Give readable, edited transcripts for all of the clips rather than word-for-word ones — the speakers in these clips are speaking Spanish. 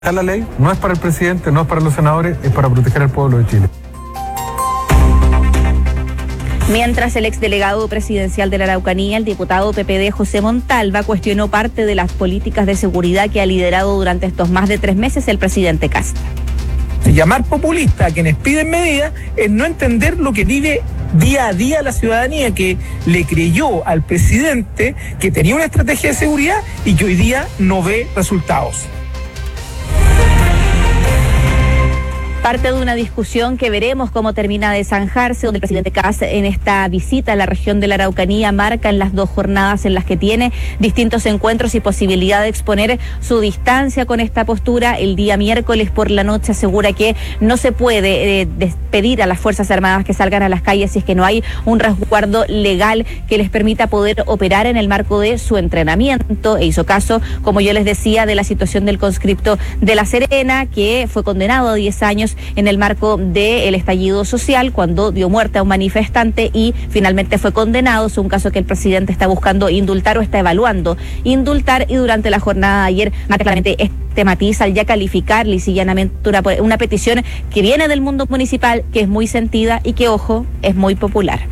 La ley no es para el presidente, no es para los senadores, es para proteger al pueblo de Chile. Mientras el exdelegado presidencial de la Araucanía, el diputado PPD José Montalva, cuestionó parte de las políticas de seguridad que ha liderado durante estos más de 3 meses el presidente Kast. Llamar populista a quienes piden medidas es no entender lo que vive día a día la ciudadanía, que le creyó al presidente que tenía una estrategia de seguridad y que hoy día no ve resultados. Parte de una discusión que veremos cómo termina de zanjarse, donde el presidente Kast en esta visita a la región de la Araucanía marca en las 2 jornadas en las que tiene distintos encuentros y posibilidad de exponer su distancia con esta postura. El día miércoles por la noche asegura que no se puede despedir a las Fuerzas Armadas que salgan a las calles si es que no hay un resguardo legal que les permita poder operar en el marco de su entrenamiento. E hizo caso, como yo les decía, de la situación del conscripto de La Serena, que fue condenado a 10 años en el marco del estallido social, cuando dio muerte a un manifestante y finalmente fue condenado. Es un caso que el presidente está buscando indultar o está evaluando indultar, y durante la jornada de ayer más claramente tematiza al ya calificar lisa y llanamente una petición que viene del mundo municipal, que es muy sentida y que, ojo, es muy popular.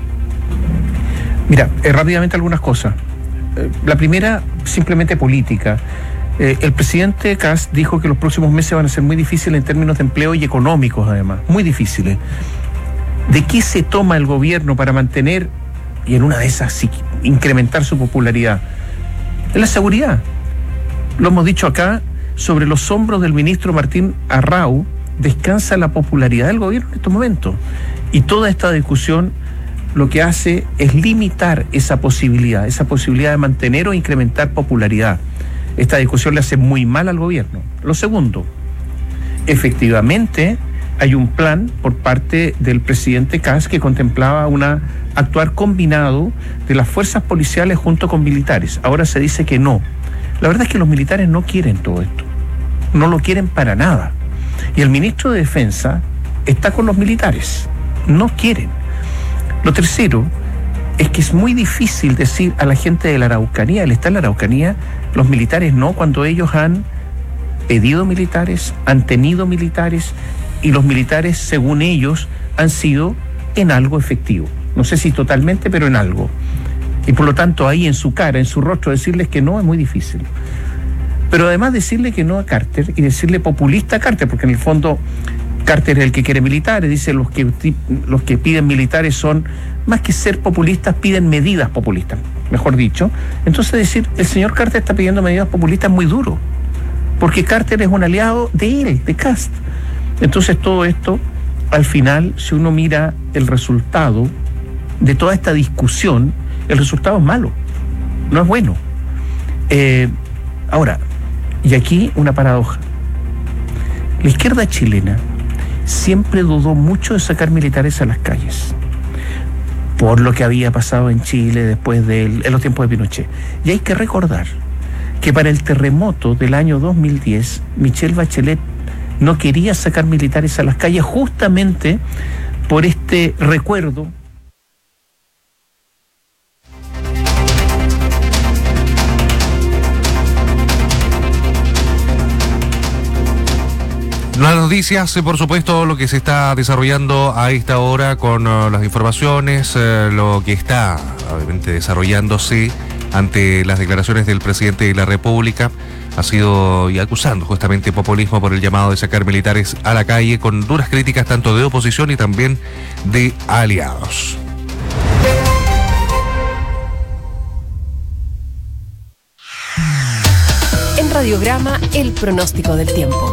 Mira, rápidamente algunas cosas. La primera, simplemente política. El presidente Kast dijo que los próximos meses van a ser muy difíciles en términos de empleo y económicos, además, muy difíciles. ¿De qué se toma el gobierno para mantener, y en una de esas sí, incrementar su popularidad? Es la seguridad. Lo hemos dicho acá, sobre los hombros del ministro Martín Arrau descansa la popularidad del gobierno en estos momentos. Y toda esta discusión lo que hace es limitar esa posibilidad de mantener o incrementar popularidad. Esta discusión le hace muy mal al gobierno. Lo segundo, efectivamente hay un plan por parte del presidente Kast que contemplaba actuar combinado de las fuerzas policiales junto con militares. Ahora se dice que no. La verdad es que los militares no quieren todo esto. No lo quieren para nada. Y el ministro de Defensa está con los militares. No quieren. Lo tercero es que es muy difícil decir a la gente de la Araucanía, él está en la Araucanía, los militares no, cuando ellos han pedido militares, han tenido militares, y los militares, según ellos, han sido en algo efectivo. No sé si totalmente, pero en algo. Y por lo tanto, ahí en su cara, en su rostro, decirles que no es muy difícil. Pero además decirle que no a Carter y decirle populista a Carter, porque en el fondo Carter es el que quiere militares, dice los que piden militares son, más que ser populistas, piden medidas populistas, mejor dicho. Entonces decir, el señor Carter está pidiendo medidas populistas muy duro, porque Carter es un aliado de él, de Kast. Entonces todo esto, al final, si uno mira el resultado de toda esta discusión, el resultado es malo, no es bueno. Ahora, y aquí una paradoja. La izquierda chilena siempre dudó mucho de sacar militares a las calles, por lo que había pasado en Chile después en los tiempos de Pinochet. Y hay que recordar que para el terremoto del año 2010, Michelle Bachelet no quería sacar militares a las calles justamente por este recuerdo. Las noticias, por supuesto, lo que se está desarrollando a esta hora con las informaciones, lo que está obviamente desarrollándose ante las declaraciones del presidente de la República, ha sido y acusando justamente populismo por el llamado de sacar militares a la calle, con duras críticas tanto de oposición y también de aliados. En Radiograma, el pronóstico del tiempo.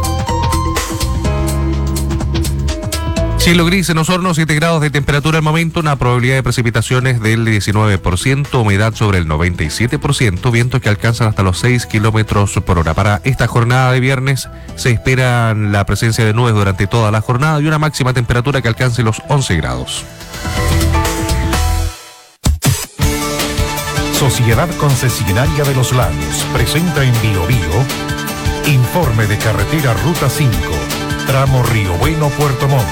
Cielo gris en Osorno, 7 grados de temperatura al momento, una probabilidad de precipitaciones del 19%, humedad sobre el 97%, vientos que alcanzan hasta los 6 kilómetros por hora. Para esta jornada de viernes se espera la presencia de nubes durante toda la jornada y una máxima temperatura que alcance los 11 grados. Sociedad Concesionaria de los Lagos presenta en Biobío informe de carretera Ruta 5, tramo Río Bueno, Puerto Montt.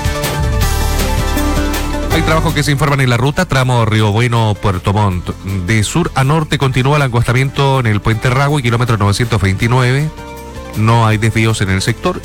Hay trabajos que se informan en la ruta, tramo Río Bueno, Puerto Montt. De sur a norte continúa el acostamiento en el Puente Ragüe, kilómetro 929. no hay desvíos en el sector